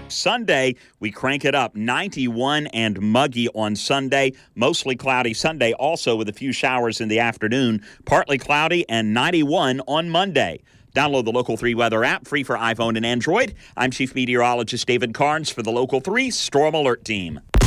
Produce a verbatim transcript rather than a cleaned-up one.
Sunday, we crank it up. ninety-one and muggy on Sunday. Mostly cloudy Sunday, also with a few showers in the afternoon. Partly cloudy and ninety-one on Monday. Download the Local three weather app, free for iPhone and Android. I'm Chief Meteorologist David Carnes for the Local three Storm Alert Team.